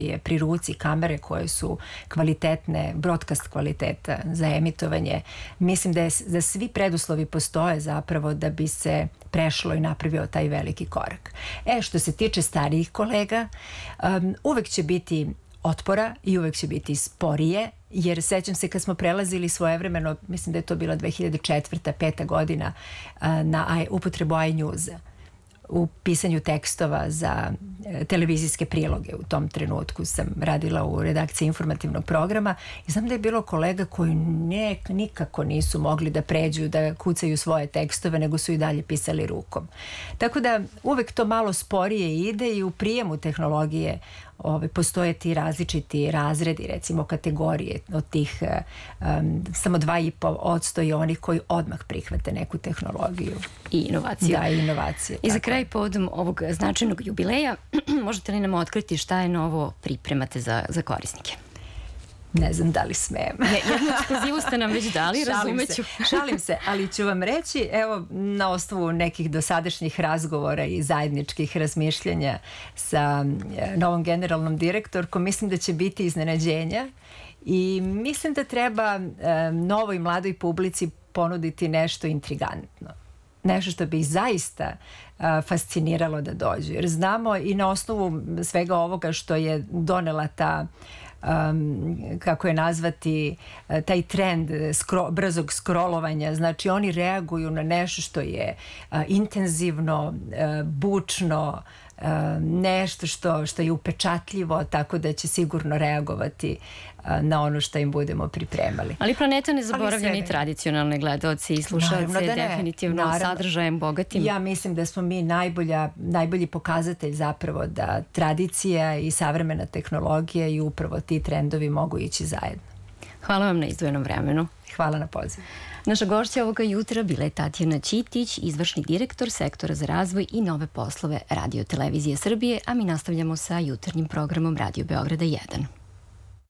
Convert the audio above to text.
pri ruci, kamere koje su kvalitetne, broadcast kvaliteta za emitovanje. Mislim da svi preduslovi postoje zapravo da bi se prešlo i napravio taj veliki korak. Što se tiče starijih kolega, uvek će biti otpora i uvek će biti sporije, jer sećam se kad smo prelazili svojevremeno, mislim da je to bila 2004. 5. godina, na upotrebu iNews-a u pisanju tekstova za televizijske priloge. U tom trenutku sam radila u redakciji informativnog programa i znam da je bilo kolega koji nikako nisu mogli da pređu, da kucaju svoje tekstove, nego su i dalje pisali rukom. Tako da uvek to malo sporije ide i u prijemu tehnologije postoje ti različiti razredi, recimo kategorije od tih samo 2,5% i onih koji odmah prihvate neku tehnologiju. I inovaciju. Da, i inovacije. I za kraj, povodom ovog značajnog jubileja, možete li nam otkriti šta je novo pripremate za korisnike? Ne znam da li smem. Jednu ekskluzivu ste nam već dali, razumeću. Šalim se, ali ću vam reći, evo, na osnovu nekih dosadašnjih razgovora i zajedničkih razmišljanja sa novom generalnom direktorkom, mislim da će biti iznenađenja i mislim da treba novoj mladoj publici ponuditi nešto intrigantno. Nešto što bi ih zaista fasciniralo da dođu. Jer znamo i na osnovu svega ovoga što je donela ta kako je nazvati, taj trend brzog scrollovanja, znači oni reaguju na nešto što je intenzivno, bučno, nešto što je upečatljivo, tako da će sigurno reagovati na ono što im budemo pripremali. Ali Planeta ne zaboravlja ni tradicionalne gledaoce i slušalce, definitivno sadržajem bogatim. Ja mislim da smo mi najbolji pokazatelj zapravo da tradicija i savremena tehnologija i upravo ti trendovi mogu ići zajedno. Hvala vam na izdvojenom vremenu. Hvala na pozivu. Naša gošća ovoga jutra bila je Tatjana Ćitić, izvršni direktor Sektora za razvoj i nove poslove Radio Televizije Srbije, a mi nastavljamo sa jutarnjim programom Radio Beograda 1.